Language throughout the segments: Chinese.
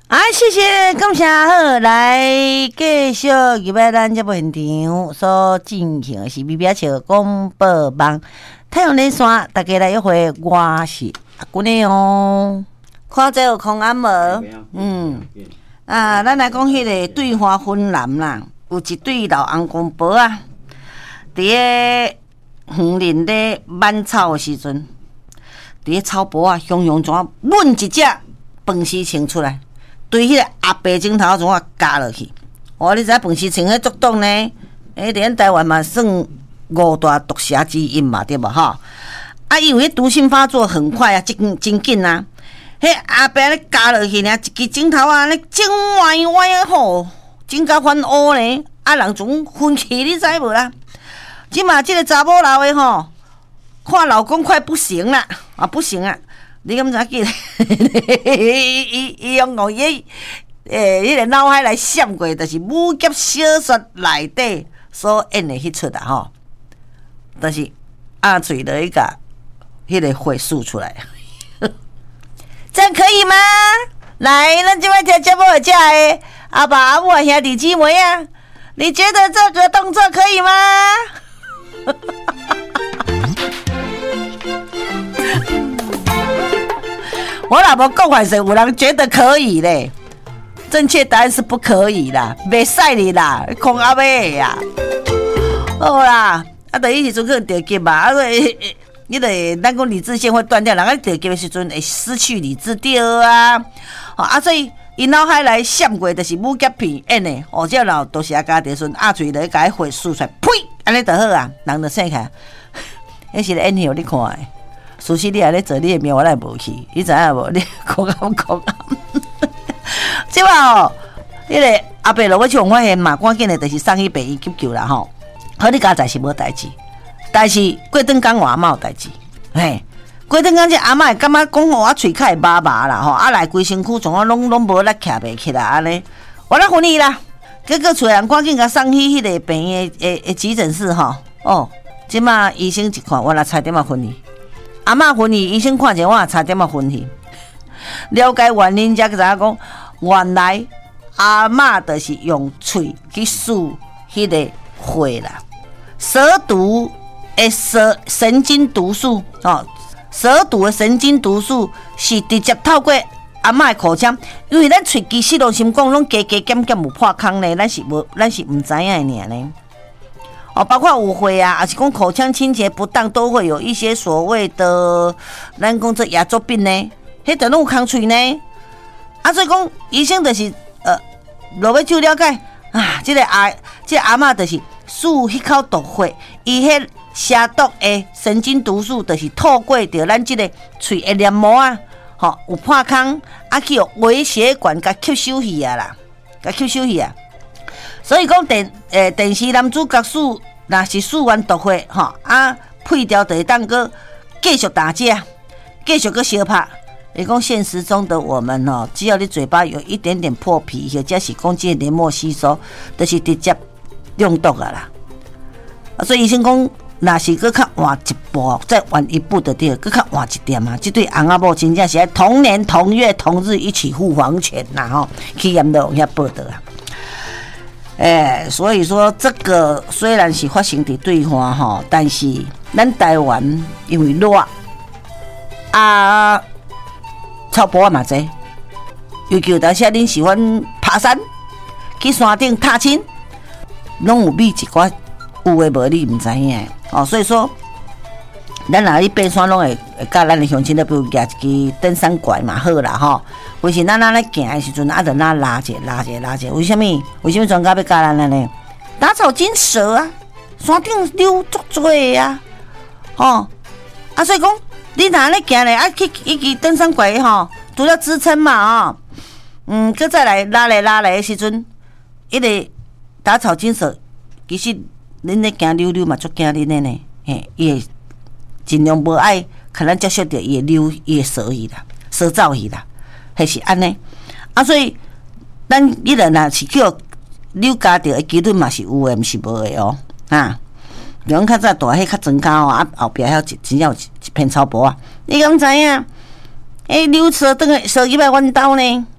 谢谢，感谢好，来继续入来咱节目现场所进行的是美美笑广播网太阳连线，大家来一回，我是阿姑呢哦。看这有空安无？咱来讲迄个对花分男啦，有一对老翁公婆啊，伫个园林咧挽草的时阵，伫个草坡啊，雄雄怎抡一只饭丝青出来。对迄个阿伯镜头怎啊夹落去？你知饭丝青迄作动呢？伫咱台湾嘛算五大毒蛇之一嘛，对无吼？因为毒性发作很快啊，真紧啊！迄阿伯咧夹落去呢，一支镜头啊，咧整歪歪的吼，真甲翻乌呢！人总昏去，你知无啦？即嘛，即个查某老的吼，看老公快不行啦，不行啊！你敢知记？伊用迄个脑海来闪过，就是武侠小说内底所演的迄出啊吼，就是阿嘴的一个迄个会数出来，这样可以吗？来，咱即摆听节目的这的阿爸阿母啊兄弟姊妹啊，你觉得这个动作可以吗？我老婆讲还是有人觉得可以嘞，正确答案是不可以啦，袂使你啦，空阿妹呀。好啦，等伊时阵可能得急嘛，你得咱讲理智线会断掉，人得急的时阵会失去理智掉啊。所以伊脑海来闪过就是武侠片演的，这老都是家己阵嘴来甲伊回输出来，呸，安尼就好啊，人就醒起来。迄是咧演戏，你看的。苏西，你也咧做你的命，我来无去，你知影无？你讲，即话迄个阿伯落去唱发现嘛，赶紧的，就是送去病院急救啦吼。好，你家在是无代志，但是过顿讲我阿嬷有代志，过顿讲这阿嬷感觉讲我喙较会麻麻啦吼，来规身躯从拢无力徛袂起来安尼，我来分你啦。结果厝人赶紧甲送去迄个病院的急诊室吼，即马医生一看，我来差点分你。阿嬷昏去，医生看见我也差点仔昏去。了解原因，才知影讲，原来阿嬷就是用喙去输迄个血啦。蛇毒的神经毒素蛇毒的神经毒素是直接透过阿嬷的口腔，因为咱喙其实拢心讲拢加减减有破空咧，咱是唔知影的尔呢。包括误会啊，还是讲口腔清洁不当，都会有一些所谓的咱讲这牙周病呢，迄都拢有空喙呢。所以讲医生就是落去就了解这个阿嬷就是输迄口毒血，伊迄消毒的神经毒素就是透过着咱这个喙的黏膜啊，有破空去微血管甲吸收去啊啦，甲吸收去啊。所以讲电视男主角若是输完毒血配掉就会当个继续打架，继续个相拍。你讲现实中的我们只要你嘴巴有一点点破皮，或者是讲这黏膜吸收，就是直接中毒啊啦。所以医生讲，若是搁较晚一步，再晚一步的对，搁较晚一点啊。这对翁仔某真正是同年同月同日一起护黄泉呐去验到遐报道啊。所以说这个虽然是发生伫对方但是咱台湾因为热草坡嘛济，尤其有当时恁喜欢爬山，去山顶踏青，拢有秘一寡有诶无你唔知影所以说，咱若去爬山拢会甲咱诶乡亲咧，比如举一支登山拐嘛好啦或是咱咧行诶时阵，就咱拉者。为什么专家要教咱呢？打草惊蛇啊，山顶溜足多啊，所以讲你若咧行咧去一支登山拐除了支撑嘛搁再来拉来诶时阵，迄个打草惊蛇，其实恁咧行溜嘛足惊恁的呢，伊会尽量无爱，可能接触到伊会溜，伊会蛇去啦，蛇走去啦。还是安尼所以咱一人若是叫溜加着的几率嘛是有诶，毋是无诶比较早大迄较增加后壁还真正有一片草坡你敢知影？溜蛇等下蛇去来阮兜呢？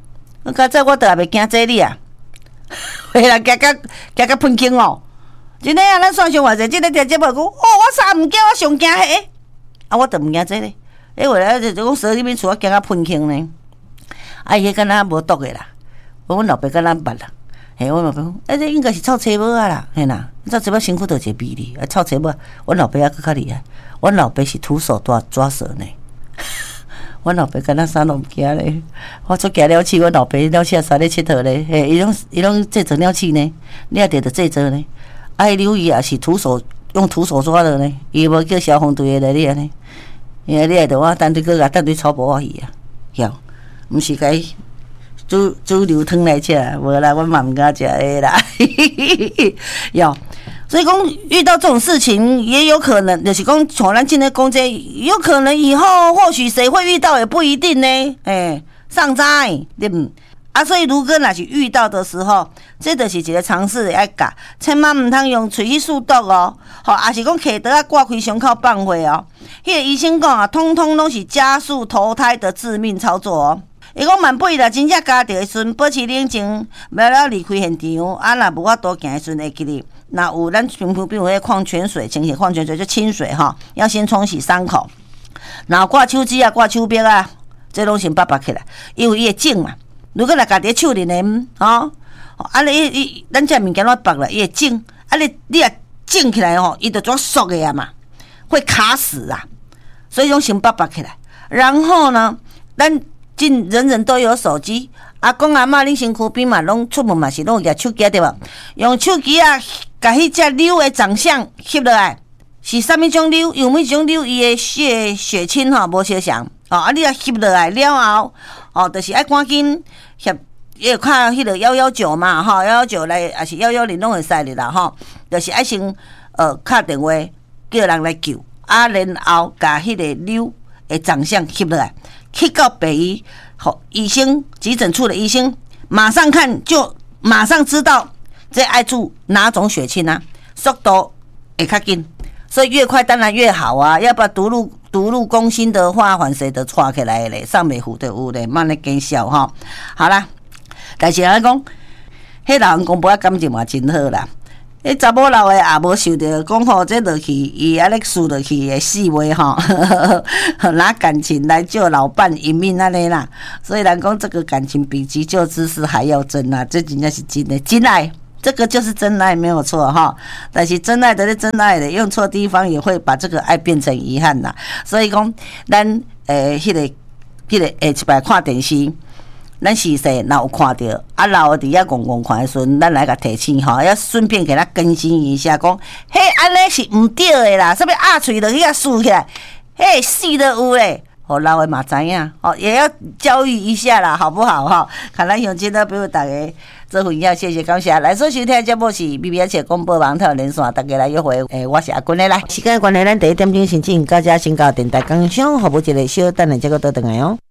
到这我倒也袂惊这你啊，会啦，行到喷空哦。真诶啊，咱线上话者，即个听节目讲，我啥毋惊，我上惊迄个，啊，我都毋惊这个。为了就讲蛇里面厝，我惊到喷空呢。啊，伊迄敢若无毒的啦，阮老爸敢若捌啦。嘿，阮老爸讲，这应该是臭青帽啊啦，嘿啦，臭青帽身躯都一个味哩，臭青帽，阮老爸还佫较厉害，阮老爸是徒手抓蛇呢。阮老爸敢若啥拢毋惊咧，我出行了去，阮老爸了去啥咧佚佗咧？嘿，伊拢制作了去呢，你也得制作呢。啊，伊刘姨也是用徒手抓的呢，伊无叫消防队来咧呢。因为你会着我等阵甲等阵炒无去啊，晓，毋是该煮牛汤来吃，无啦，阮嘛毋敢食诶啦，晓。所以讲遇到这种事情，也有可能就是讲，像咱今天讲这，有可能以后或许谁会遇到也不一定呢。上知对不？啊，所以如果若是遇到的时候，这就是一个尝试要教，千万唔通用喙去漱毒哦，也是讲摕刀啊挂开胸口放火哦。迄个医生讲啊，通通拢是加速投胎的致命操作哦。伊讲万不啦，真正加着的时阵，保持冷静，不要离开现场。啊，若无法度行的时阵会记哩。若有咱平常比如迄矿泉水，清洗矿泉水就清水哈，要先冲洗伤口。然后挂手指啊、挂手表啊，这拢先拔起来，因为伊会肿嘛。如果若家己手里呢，啊你咱这物件拢拔了，伊会肿，啊你啊肿起来吼，伊就做缩的啊嘛，会卡死啊。所以用先拔起来，然后呢，咱人人都有手机，阿公阿嬷恁身躯边嘛，拢出门嘛是拢有举手机对无？用手机啊，甲迄只瘤的长相翕落来，是啥物种瘤？有物种瘤？伊的血清吼无相像啊，你啊翕落来了后，就是爱赶紧翕，也看迄个119嘛，119来，还是110拢会使哩啦，就是爱先敲电话叫人来救，啊，然后甲迄个瘤的长相翕落来。去到北医，医生急诊处的医生马上看就马上知道这爱注哪种血清啊，速度会较紧，所以越快当然越好啊。要不然毒入攻心的话，换谁都抓起来嘞，上袂赴就有嘞，慢咧见笑哈。好啦，但是人讲，迄老人公婆感情嘛真好啦。迄查某老的也无受着讲吼，这落去伊安尼输落去的死话吼，拿感情来救老伴一命安尼啦。所以人讲这个感情比急救知识还要真啊，这真正是真的真爱，这个就是真爱没有错哈。但是真爱的真爱的用错地方，也会把这个爱变成遗憾啦。所以讲咱迄个下一摆看电视。咱时势若有看到，啊，老伫遐戆看的时阵，咱来甲提醒吼，要顺便给他更新一下，讲，嘿，安尼是毋对的啦，啥物压喙落去遐竖起来，嘿，死都有咧，老的嘛知影，也要教育一下啦，好不好看咱用真的比如大家做分享，谢谢感谢。来所收听的节目是 BBS 广播网台连线，大家来约会，我是阿君的来，时间关系，咱第一点钟先进到这先到电台工商，服务一个小等下这个倒转来哦。